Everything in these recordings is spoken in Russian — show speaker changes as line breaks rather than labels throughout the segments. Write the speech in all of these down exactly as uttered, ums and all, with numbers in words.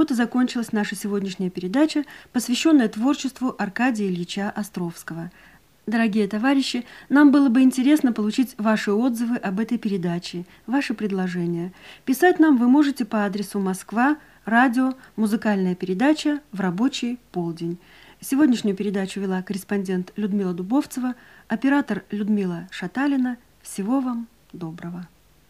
Вот и закончилась наша сегодняшняя передача, посвященная творчеству Аркадия Ильича Островского. Дорогие товарищи, нам было бы интересно получить ваши отзывы об этой передаче, ваши предложения. Писать нам вы можете по адресу Москва, радио, музыкальная передача в рабочий полдень. Сегодняшнюю передачу вела корреспондент Людмила Дубовцева, оператор Людмила Шаталина. Всего вам доброго.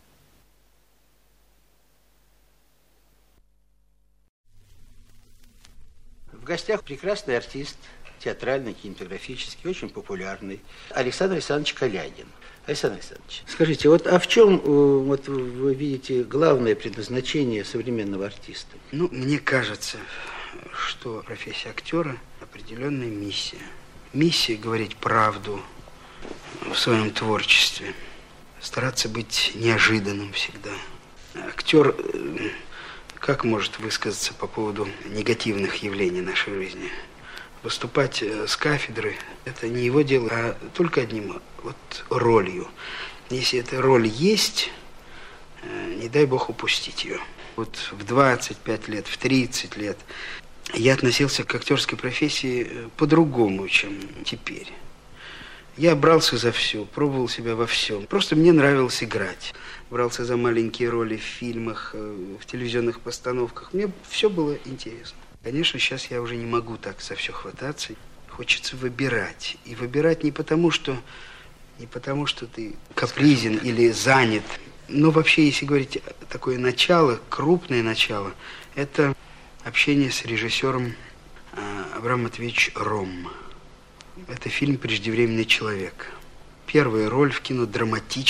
В гостях прекрасный артист, театральный, кинематографический, очень популярный, Александр Александрович Калягин. Александр Александрович, скажите, вот а в чем вот, вы видите главное предназначение современного артиста?
Ну, мне кажется, что профессия актера – определенная миссия. Миссия – говорить правду в своем творчестве, стараться быть неожиданным всегда. Актер как может высказаться по поводу негативных явлений нашей жизни? Выступать с кафедры – это не его дело, а только одним вот ролью. Если эта роль есть, не дай бог упустить ее. Вот в двадцать пять лет, в тридцать лет я относился к актерской профессии по-другому, чем теперь. Я брался за все, пробовал себя во всем. Просто мне нравилось играть. Брался за маленькие роли в фильмах, в телевизионных постановках. Мне все было интересно. Конечно, сейчас я уже не могу так за все хвататься. Хочется выбирать. И выбирать не потому, что, не потому, что ты капризен или занят. Но вообще, если говорить такое начало, крупное начало, это общение с режиссером Абрам Матвеевич Ром. Это фильм «Преждевременный человек». Первая роль в кино драматическом.